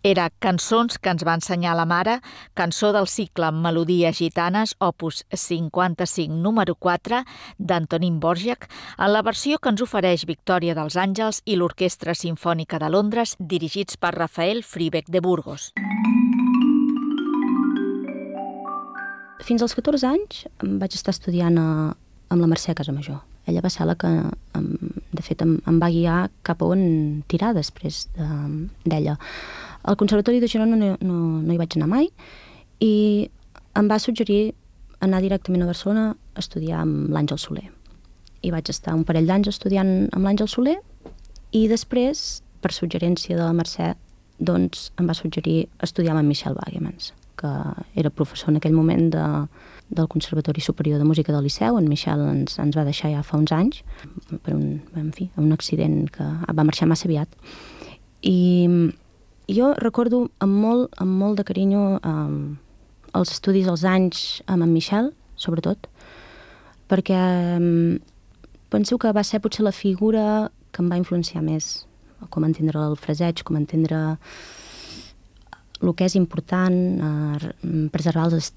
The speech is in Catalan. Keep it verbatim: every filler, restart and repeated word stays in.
Era Cançons que ens va ensenyar la mare, cançó del cicle Melodies gitanes, opus cinquanta-cinc, número quatre, d'Antonín Dvořák, en la versió que ens ofereix Victòria dels Àngels i l'Orquestra Simfònica de Londres, dirigits per Rafael Fribeck de Burgos. Fins als catorze anys vaig estar estudiant a, amb la Mercè Casamajor. Ella va ser la que, de fet, em, em va guiar cap a on tirar després d'ella. Al Conservatori de Girona no, no, no hi vaig anar mai i em va suggerir anar directament a Barcelona a estudiar amb l'Àngel Soler. I vaig estar un parell d'anys estudiant amb l'Àngel Soler i després, per suggerència de la Mercè, doncs em va suggerir estudiar amb en Michel Wagemans, que era professor en aquell moment de, del Conservatori Superior de Música del Liceu. En Michel ens, ens va deixar ja fa uns anys per un, en fi, un accident que va marxar massa aviat. I jo recordo amb molt, amb molt de carinyo um, els estudis, els anys amb en Michel, sobretot, perquè um, penso que va ser potser la figura que em va influenciar més, com entendre el fraseig, com entendre el que és important, eh, preservar els